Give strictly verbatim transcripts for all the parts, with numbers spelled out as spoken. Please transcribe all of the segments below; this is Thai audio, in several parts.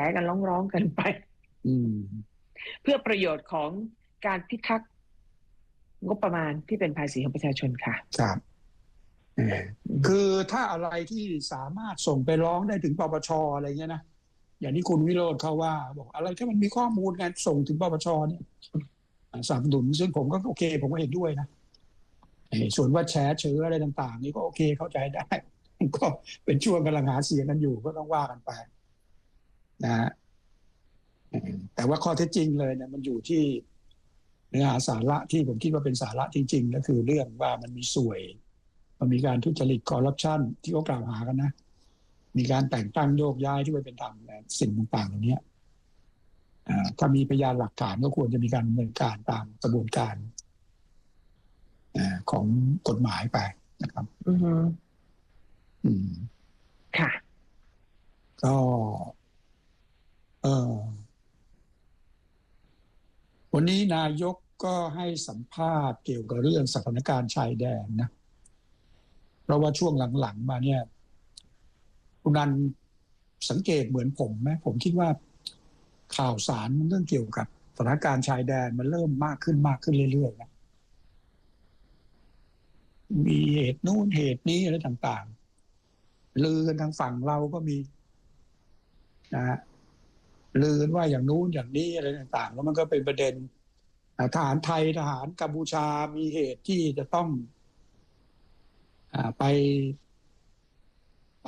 กันร้องๆกันไปเพื่อประโยชน์ของการพิทักษ์งบประมาณที่เป็นภาษีของประชาชนค่ะครับคือถ้าอะไรที่สามารถส่งไปร้องได้ถึงปปชอะไรเงี้ยนะอย่างที่คุณวิโรจน์เขาว่าบอกอะไรถ้ามันมีข้อมูลการส่งถึงปปชเนี่ยสนับสนุนซึ่งผมก็โอเคผมก็เห็นด้วยนะส่วนว่าแชร์เชื้ออะไรต่างๆนี่ก็โอเคเข้าใจได้ก็เป็นช่วงกำลังหาเสียงกันอยู่ก็ต้องว่ากันไปนะฮะแต่ว่าข้อเท็จจริงเลยเนี่ยมันอยู่ที่เนื้อหาสาระที่ผมคิดว่าเป็นสาระจริงๆก็คือเรื่องว่ามันมีส่วยมันมีการทุจริตคอร์รัปชันที่เขากล่าวหากันนะมีการแต่งตั้งโยกย้ายที่ไม่เป็นธรรมสิ่งต่างๆเหล่านี้ถ้ามีพยานหลักฐานก็ควรจะมีการดำเนินการตามกระบวนการของกฎหมายไปนะครับอืออืมค่ะก็เออวันนี้นายกก็ให้สัมภาษณ์เกี่ยวกับเรื่องสถานการณ์ชายแดนนะเพราะว่าช่วงหลังๆมาเนี่ยคุณนันสังเกตเหมือนผมไหมผมคิดว่าข่าวสารเรื่องเกี่ยวกับสถานการณ์ชายแดนมันเริ่มมากขึ้นมากขึ้นเรื่อยๆนะมีเหตุนู้นเหตุนี้อะไรต่างๆลือกันทางฝั่งเราก็มีนะฮะลือกันว่าอย่างนู้นอย่างนี้อะไรต่างๆแล้วมันก็เป็นประเด็นทหารไทยทหารกัมพูชามีเหตุที่จะต้องไปไป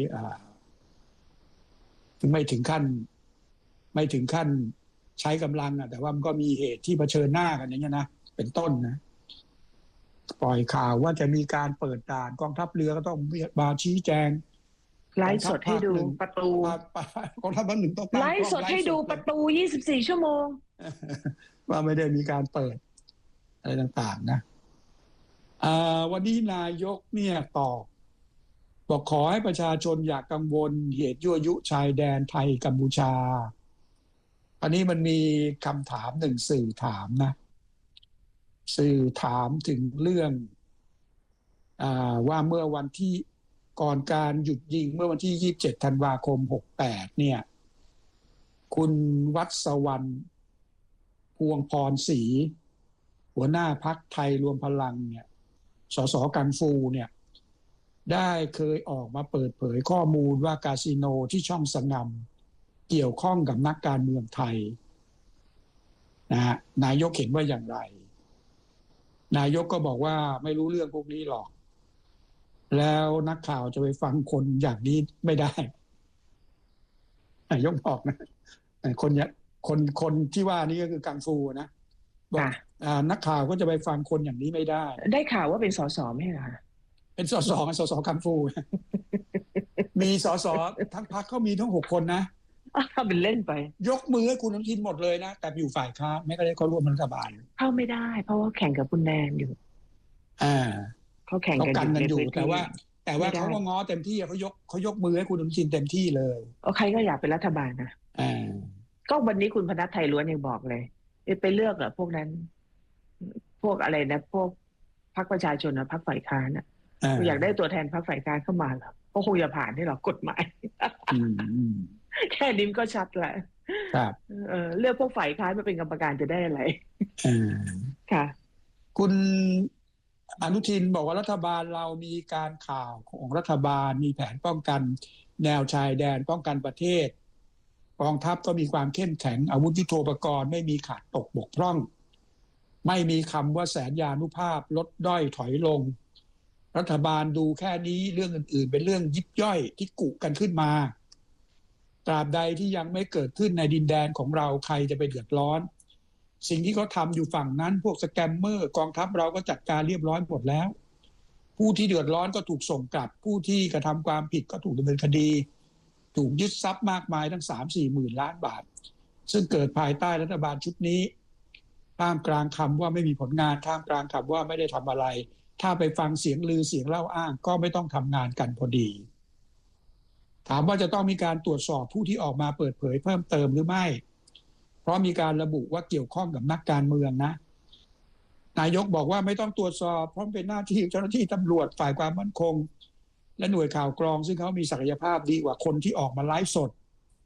ไม่ถึงขั้นไม่ถึงขั้นใช้กำลังอ่ะแต่ว่ามันก็มีเหตุที่เผชิญหน้ากันอย่างเงี้ยนะเป็นต้นนะปล่อยข่าวว่าจะมีการเปิดด่านกองทัพเรือก็ต้องมาชี้แจงไลฟ์สดให้ดูประตูกองทัพภาคหนึ่งต้องไลฟ์สดให้ดูประตูยี่สิบสี่ชั่วโมงว่าไม่ได้มีการเปิดอะไรต่างๆนะวันนี้นายกเนี่ยตอบบอกขอให้ประชาชนอย่ากังวลเหตุยั่วยุชายแดนไทยกัมพูชาอันนี้มันมีคำถามหนึ่งสื่อถามนะสื่อถามถึงเรื่องอ่าว่าเมื่อวันที่ก่อนการหยุดยิงเมื่อวันที่ยี่สิบเจ็ดธันวาคมหกสิบแปดเนี่ยคุณวัชวรรณพวงพรศรีหัวหน้าพรรคไทยรวมพลังเนี่ยสสกังฟูเนี่ยได้เคยออกมาเปิดเผยข้อมูลว่าคาสิโนที่ช่องสงมเกี่ยวข้องกับนักการเมืองไทยนะฮะนายกเห็นว่าอย่างไรนายกก็บอกว่าไม่รู้เรื่องพวกนี้หรอกแล้วนักข่าวจะไปฟังคนอย่างนี้ไม่ได้นายกบอกนะคนคนคนที่ว่านี้ก็คือกังฟูนะบอกนักข่าวก็จะไปฟังคนอย่างนี้ไม่ได้ได้ข่าวว่าเป็นสสไม่เหรอเป็นสสสสกังฟูมีสสทั้งพรรคเขามีทั้งหกคนนะถ้าเป็นเล่นไปยกมือให้คุณอนุทินหมดเลยนะแต่อยู่ฝ่ายค้านไม่ได้เขาร่วมรัฐบาลเข้าไม่ได้เพราะว่าแข่งกับคุณแนนอยู่อ่าเขาแข่งกันอยู่แต่ว่าแต่ว่าเขาก็ง้อเต็มที่เขายกเขายกมือให้คุณอนุทินเต็มที่เลยใครก็อยากเป็นรัฐบาลนะอ่าก็วันนี้คุณพนัสไทยล้วนยังบอกเลยไปเลือกเหรอพวกนั้นพวกอะไรนะพวกพรรคประชาชนนะพรรคฝ่ายค้านอ่ะอยากได้ตัวแทนพรรคฝ่ายค้านเข้ามาเหรอก็คงจะผ่านได้หรอกกฎหมายแค่นี้ก็ชัดแหละครับเออเลือกพวกฝ่ายค้านมาเป็นกรรมการจะได้อะไรค่ะคุณอนุทินบอกว่ารัฐบาลเรามีการข่าวของรัฐบาลมีแผนป้องกันแนวชายแดนป้องกันประเทศกองทัพก็มีความเข้มแข็งอาวุธยุทโธปกรณ์ไม่มีขาดตกบกพร่องไม่มีคำว่าแสนยานุภาพลดด้อยถอยลงรัฐบาลดูแค่นี้เรื่องอื่นๆเป็นเรื่องยิบย่อยที่กุกันขึ้นมาตราบใดที่ยังไม่เกิดขึ้นในดินแดนของเราใครจะไปเดือดร้อนสิ่งที่เขาทำอยู่ฝั่งนั้นพวกสแกมเมอร์กองทัพเราก็จัดการเรียบร้อยหมดแล้วผู้ที่เดือดร้อนก็ถูกส่งกลับผู้ที่กระทำความผิดก็ถูกดำเนินคดีถูกยึดทรัพย์มากมายทั้ง สามสี่ หมื่นล้านบาทซึ่งเกิดภายใต้รัฐบาลชุดนี้ท่ามกลางคำว่าไม่มีผลงานท่ามกลางคำว่าไม่ได้ทำอะไรถ้าไปฟังเสียงลือเสียงเล่าอ้างก็ไม่ต้องทำงานกันพอดีถามว่าจะต้องมีการตรวจสอบผู้ที่ออกมาเปิดเผยเพิ่มเติมหรือไม่เพราะมีการระบุว่าเกี่ยวข้องกับนักการเมืองนะนายกบอกว่าไม่ต้องตรวจสอบเพราะเป็นหน้าที่เจ้าหน้าที่ตำรวจฝ่ายความมั่นคงและหน่วยข่าวกรองซึ่งเขามีศักยภาพดีกว่าคนที่ออกมาไลฟ์สด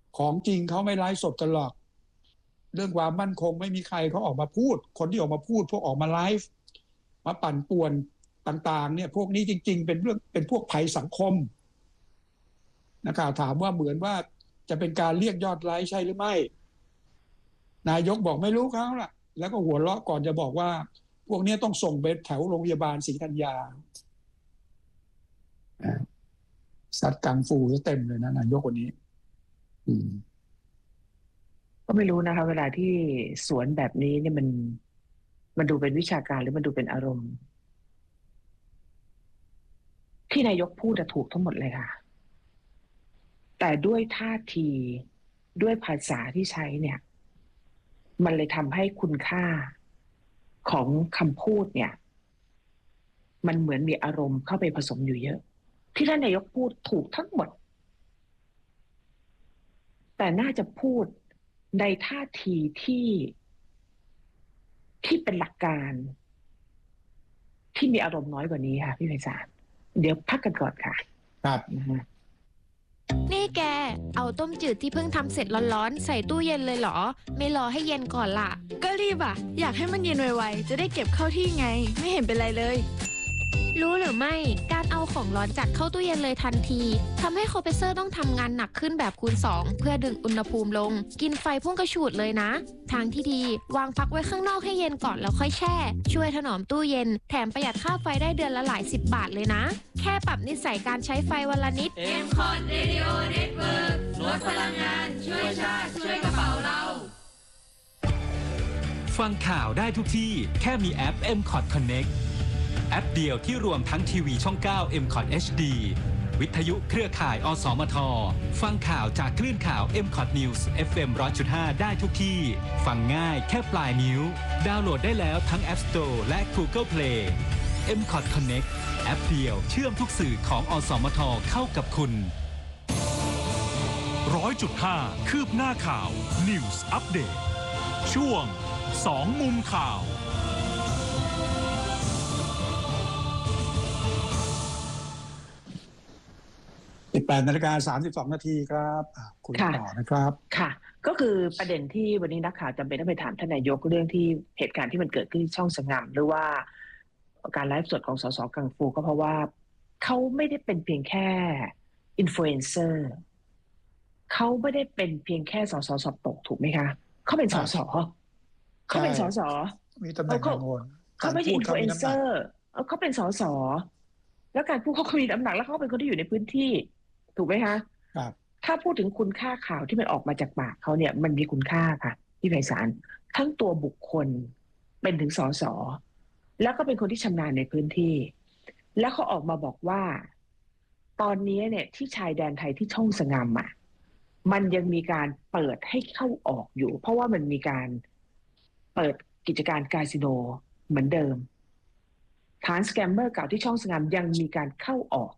ของจริงเขาไม่ไลฟ์สดกันหรอกเรื่องความมั่นคงไม่มีใครเขาออกมาพูดคนที่ออกมาพูดพวกออกมาไลฟ์มาปั่นป่วนต่างๆเนี่ยพวกนี้จริงๆเป็นเรื่องเป็นพวกภัยสังคมนะครับถามว่าเหมือนว่าจะเป็นการเรียกยอดไลค์ใช่หรือไม่นายกบอกไม่รู้เขาล่ะแล้วก็หัวเราะก่อนจะบอกว่าพวกนี้ต้องส่งไปแถวโรงพยาบาลศรีธัญญาซัดกังฟูเต็มเลยนะนายกคนนี้อืมก็ไม่รู้นะคะเวลาที่สวนแบบนี้เนี่ยมันมันดูเป็นวิชาการหรือมันดูเป็นอารมณ์ที่นายกพูดถูกทั้งหมดเลยค่ะแต่ด้วยท่าทีด้วยภาษาที่ใช้เนี่ยมันเลยทำให้คุณค่าของคำพูดเนี่ยมันเหมือนมีอารมณ์เข้าไปผสมอยู่เยอะที่ท่านนายกพูดถูกทั้งหมดแต่น่าจะพูดในท่าทีที่ที่เป็นหลักการที่มีอารมณ์น้อยกว่านี้ค่ะพี่ไพศาลเดี๋ยวพักกันก่อนค่ะครับนี่แกเอาต้มจืดที่เพิ่งทำเสร็จร้อนๆใส่ตู้เย็นเลยเหรอไม่รอให้เย็นก่อนล่ะก็รีบอ่ะอยากให้มันเย็นไวๆจะได้เก็บเข้าที่ไงไม่เห็นเป็นไรเลยรู้หรือไม่การเอาของร้อนจัดเข้าตู้เย็นเลยทันทีทำให้คอมเพรสเซอร์ต้องทำงานหนักขึ้นแบบคูณสองเพื่อดึงอุณหภูมิลงกินไฟพุ่งกระฉูดเลยนะทางที่ดีวางพักไว้ข้างนอกให้เย็นก่อนแล้วค่อยแช่ช่วยถนอมตู้เย็นแถมประหยัดค่าไฟได้เดือนละหลายสิบบาทเลยนะแค่ปรับนิสัยการใช้ไฟวันละนิดเอ็ม คอท Radio Network ลดพลังงานช่วยชาติช่วยกระเป๋าเราฟังข่าวได้ทุกที่แค่มีแอป เอ็ม คอท Connectแอปเดียวที่รวมทั้งทีวีช่อง เก้า เอ็ม คอท เอช ดี วิทยุเครือข่ายอสมทฟังข่าวจากคลื่นข่าว เอ็ม คอท News เอฟ เอ็ม หนึ่งร้อยจุดห้า ได้ทุกที่ฟังง่ายแค่ปลายนิ้วดาวน์โหลดได้แล้วทั้ง App Store และ Google Play เอ็ม คอท Connect แอปเดียวเชื่อมทุกสื่อของอสมทเข้ากับคุณร้อยจุดห้า คืบหน้าข่าว News Update ช่วงสองมุมข่าวสิบแปดนาฬิกาสามสิบสองนาทีครับคุยต่อนะครับค่ะก็คือประเด็นที่วันนี้นักข่าวจำเป็นต้องไปถามท่านนายกเรื่องที่เหตุการณ์ที่มันเกิดขึ้นที่ช่องสงำหรือว่าการไลฟ์สดของสสกังฟูก็เพราะว่าเขาไม่ได้เป็นเพียงแค่อินฟลูเอนเซอร์เขาไม่ได้เป็นเพียงแค่สสสอบตกถูกไหมคะเขาเป็นสสเขาเป็นสสมีตำแหน่งงงเขาไม่ใช่อินฟลูเอนเซอร์เขาเป็นสสแล้วการพูดเขามีน้ำหนักแล้วเขาเป็นคนที่อยู่ในพื้นที่ถูกไหมคะครับถ้าพูดถึงคุณค่าข่าวที่มันออกมาจากปากเขาเนี่ยมันมีคุณค่าค่ะพี่ไพศาลทั้งตัวบุคคลเป็นถึงสสแล้วก็เป็นคนที่ชำนาญในพื้นที่แล้วเขาออกมาบอกว่าตอนนี้เนี่ยที่ชายแดนไทยที่ช่องสงำอ่ะมันยังมีการเปิดให้เข้าออกอยู่เพราะว่ามันมีการเปิดกิจการคาสิโนเหมือนเดิมฐานสแกมเมอร์เก่าที่ช่องสงำยังมีการเข้าออก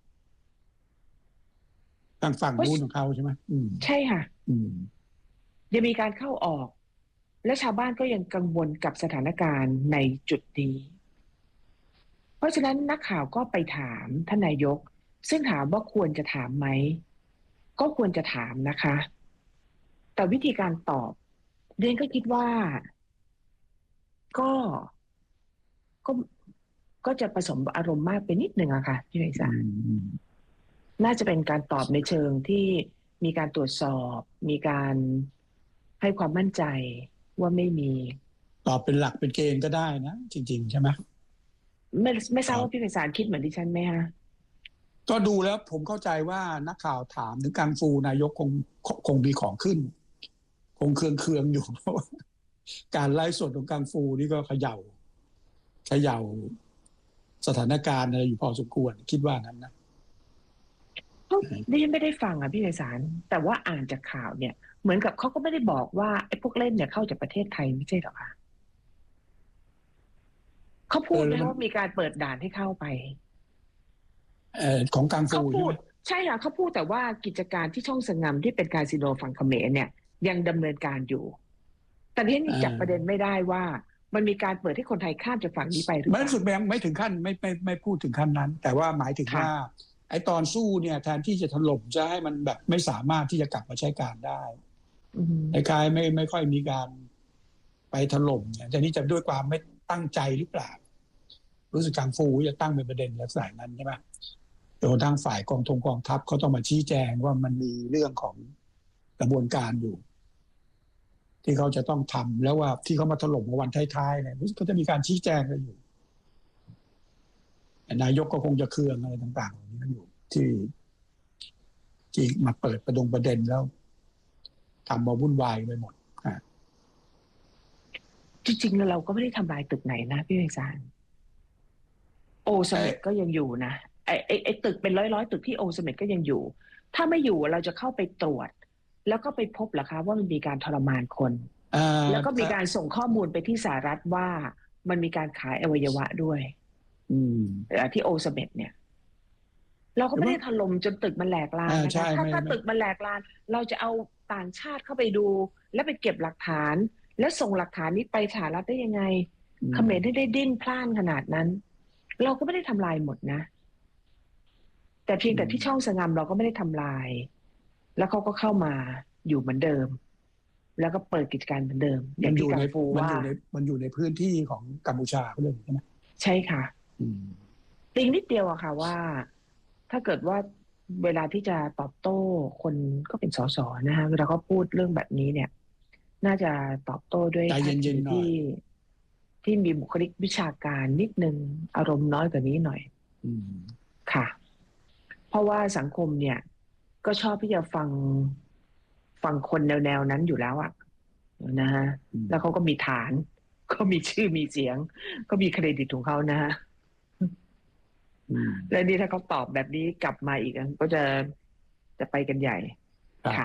ทางฝั่งนู้นของเขาใช่ไหมใช่ค่ะยังมีการเข้าออกและชาวบ้านก็ยังกังวลกับสถานการณ์ในจุดนี้เพราะฉะนั้นนักข่าวก็ไปถามท่านนายกซึ่งถามว่าควรจะถามไหมก็ควรจะถามนะคะแต่วิธีการตอบเรียนก็คิดว่าก็ก็ก็จะผสมอารมณ์มากไปนิดนึงอะค่ะพี่ไพศาลน่าจะเป็นการตอบในเชิงที่มีการตรวจสอบมีการให้ความมั่นใจว่าไม่มีตอบเป็นหลักเป็นเกณฑ์ก็ได้นะจริงๆใช่ไหมไม่ไม่ทราบว่าพี่ไพศาลคิดเหมือนดิฉันไหมคะก็ดูแล้วผมเข้าใจว่านักข่าวถามถึงกังฟูนายกคงคงมีของขึ้นคงเคืองเคืองอยู่เพราะการไลฟ์สดของกังฟูนี่ก็เขย่าเขย่าสถานการณ์อะไรอยู่พอสมควรคิดว่านั้นนะดิฉันไม่ได้ฟังอ่ะพี่ไพศาลแต่ว่าอ่านจากข่าวเนี่ยเหมือนกับเขาก็ไม่ได้บอกว่าไอ้พวกเล่นเนี่ยเข้าจากประเทศไทยไม่ใช่หรอคะเขาพูดนะว่ามีการเปิดด่านให้เข้าไปเอ่อของกังฟูใช่ไหมใช่ค่ะเขาพูดแต่ว่ากิจการที่ช่องสงำที่เป็นคาสิโนฝั่งเขมรเนี่ยยังดำเนินการอยู่แต่ที่นี่จับประเด็นไม่ได้ว่ามันมีการเปิดให้คนไทยข้ามจากฝั่งนี้ไปหรือเปล่าไม่สุดแบงไม่ถึงขั้นไม่ไม่ไม่พูดถึงขั้นนั้นแต่ว่าหมายถึงว่าไอ้ตอนสู้เนี่ยแทนที่จะถล่มจะให้มันแบบไม่สามารถที่จะกลับมาใช้การได้ไอ้กายไม่ไม่ค่อยมีการไปถล่มเนี่ยแต่นี่จะด้วยความไม่ตั้งใจหรือเปล่ารู้สึกกังฟูจะตั้งเป็นประเด็นลักษณะนั้นใช่ไหมโดยทางฝ่ายกองทงกองทัพเขาต้องมาชี้แจงว่ามันมีเรื่องของกระบวนการอยู่ที่เขาจะต้องทำแล้วว่าที่เขามาถล่มวันท้ายๆเนี่ยก็จะมีการชี้แจงกันอยู่นายกก็คงจะเคืองอะไรต่างๆอย่างนี้อยู่ที่ที่มาเปิดประดงประเด็นแล้วทำมาวุ่นวายไปหมดจริงๆแล้วเราก็ไม่ได้ทำลายตึกไหนนะพี่ไพศาลโอสเมดก็ยังอยู่นะไอ้ไอ้ไอ้ตึกเป็นร้อยร้อยตึกที่โอสเมดก็ยังอยู่ถ้าไม่อยู่เราจะเข้าไปตรวจแล้วก็ไปพบเหรอคะว่ามันมีการทรมานคนแล้วก็มีการส่งข้อมูลไปที่สหรัฐว่ามันมีการขายอวัยวะด้วยที่โอสเมดเนี่ยเราก็ไม่ได้ถล่มจนตึกมันแหลกลานนะคะถ้าถ้าตึกมันแหลกลานเราจะเอาต่างชาติเข้าไปดูแล้วไปเก็บหลักฐานแล้วส่งหลักฐานนี้ไปสหรัฐได้ยังไงเขมรได้ได้ดิ้นพล่านขนาดนั้นเราก็ไม่ได้ทำลายหมดนะแต่เพียงแต่ที่ช่องสงามเราก็ไม่ได้ทำลายแล้วเขาก็เข้ามาอยู่เหมือนเดิมแล้วก็เปิดกิจการเหมือนเดิมอย่างที่กังฟูว่ามันอยู่ในพื้นที่ของกัมพูชาเขาเลยใช่ไหมใช่ค่ะติงนิดเดียวอะค่ะว่าถ้าเกิดว่าเวลาที่จะตอบโต้คนก็เป็นสสนะฮะเวลาเขาพูดเรื่องแบบนี้เนี่ยน่าจะตอบโต้ด้วยท่าทีที่ที่มีบุคลิกวิชาการนิดนึงอารมณ์น้อยกว่านี้หน่อยค่ะเพราะว่าสังคมเนี่ยก็ชอบที่จะฟังฟังคนแนวๆนั้นอยู่แล้วอะนะฮะแล้วเขาก็มีฐานก็มีชื่อมีเสียงก็มีเครดิตของเขานะฮะและนี่ถ้าเขาตอบแบบนี้กลับมาอีกก็จะจะไปกันใหญ่ค่ะ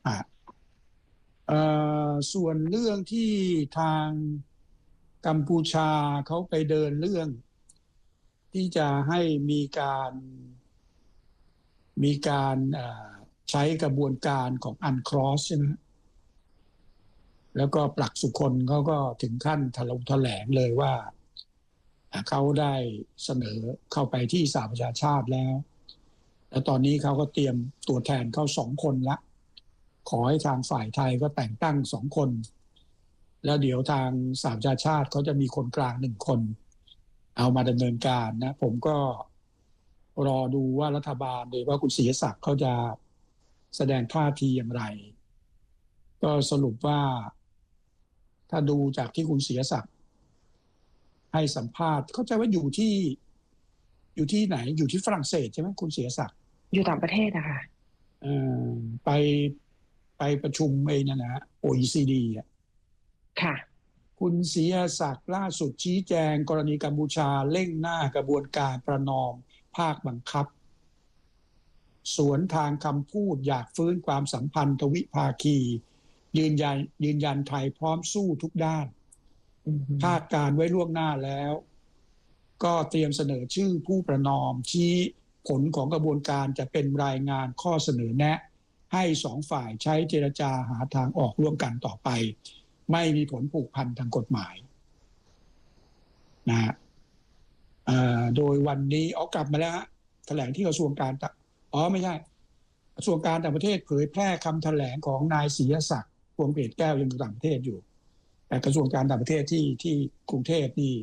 ส่วนเรื่องที่ทางกัมพูชาเขาไปเดินเรื่องที่จะให้มีการมีการใช้กระบวนการของอันครอสใช่ไหมแล้วก็ปลักสุคนเขาก็ถึงขั้นถล่มแถลงเลยว่าเขาได้เสนอเข้าไปที่สหประชาชาติแล้วแล้วตอนนี้เขาก็เตรียมตัวแทนเข้าสองคนละขอให้ทางฝ่ายไทยก็แต่งตั้งสองคนแล้วเดี๋ยวทางสหประชาชาติเขาจะมีคนกลางหนึ่งคนเอามาดำเนินการนะผมก็รอดูว่ารัฐบาลโดยว่าคุณศรีศักดิ์เขาจะแสดงท่าทีอย่างไรก็สรุปว่าถ้าดูจากที่คุณศรีศักดิ์ให้สัมภาษณ์เข้าใจว่าอยู่ที่อยู่ที่ไหนอยู่ที่ฝรั่งเศสใช่ไหมคุณศรีศักดิ์อยู่ต่างประเทศนะคะเอ่อไปไปประชุมเองนะฮะ โอ อี ซี ดี อ่ะค่ะคุณศรีศักดิ์ล่าสุดชี้แจงกรณีกัมพูชาเร่งหน้ากระบวนการประนอมภาคบังคับสวนทางคำพูดอยากฟื้นความสัมพันธ์ทวิภาคียืนยันยืนยันไทยพร้อมสู้ทุกด้านคาดการไว้ล่วงหน้าแล้วก็เตรียมเสนอชื่อผู้ประนอมชี้ผลของกระบวนการจะเป็นรายงานข้อเสนอแนะให้สองฝ่ายใช้เจรจาหาทางออกร่วมกันต่อไปไม่มีผลผูกพันทางกฎหมายนะฮะโดยวันนี้เอากลับมาแล้วแถลงที่กระทรวงการอ๋อไม่ใช่กระทรวงการต่างประเทศเผยแพร่คำแถลงของนายศรีศักดิ์พวงเกตแก้วยังอยู่ต่างประเทศอยู่แต่กระทรวงการต่างประเทศที่ที่กรุงเทพนี่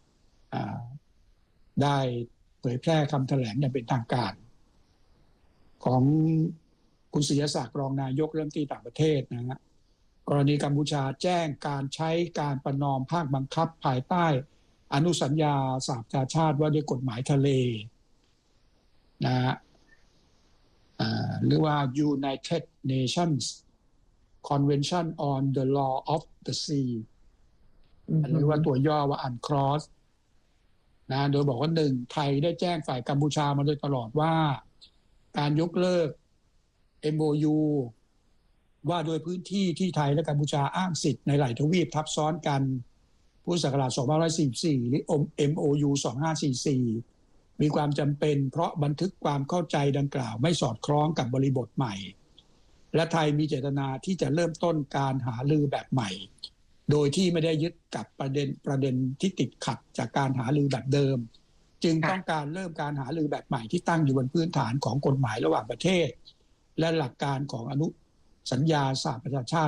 ได้เผยแพร่คำแถลงอย่างเป็นทางการของคุณศรีศักดิ์รองนายกรัฐมนตรีต่างประเทศนะฮะกรณีกัมพูชาแจ้งการใช้การประนอมภาคบังคับภายใต้อนุสัญญาสหประชาชาติว่าด้วยกฎหมายทะเลนะฮะหรือว่า United Nations Convention on the Law of the Sea หรือว่าตัวย่อว่า อันครอส นะโดยบอกว่าหนึ่งไทยได้แจ้งฝ่ายกัมพูชามาโดยตลอดว่าการยกเลิก เอ็ม โอ ยู ว่าโดยพื้นที่ที่ไทยและกัมพูชาอ้างสิทธิ์ในหลายทวีปทับซ้อนกันพุทธศักราชสองพันห้าร้อยสี่สิบสี่หรือ เอ็ม โอ ยู สองพันห้าร้อยสี่สิบสี่มีความจำเป็นเพราะบันทึกความเข้าใจดังกล่าวไม่สอดคล้องกับบริบทใหม่และไทยมีเจตนาที่จะเริ่มต้นการหารือแบบใหม่โดยที่ไม่ได้ยึดกับประเด็นประเด็นที่ติดขัดจากการหารือแบบเดิมจึงต้องการเริ่มการหารือแบบใหม่ที่ตั้งอยู่บนพื้นฐานของกฎหมายระหว่างประเทศและหลักการของอนุสัญญาสหประชาชาติ